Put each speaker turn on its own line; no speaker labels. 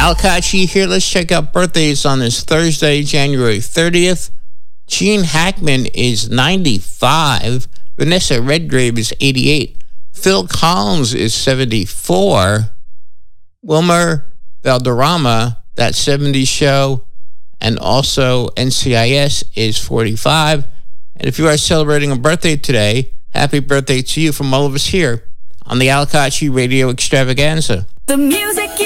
Alkachi here. Let's check out birthdays on this Thursday, January 30th. Gene Hackman is 95. Vanessa Redgrave is 88. Phil Collins is 74. Wilmer Valderrama, That 70s Show, and also NCIS is 45. And if you are celebrating a birthday today, happy birthday to you from all of us here on the Alkachi Radio Extravaganza.
The music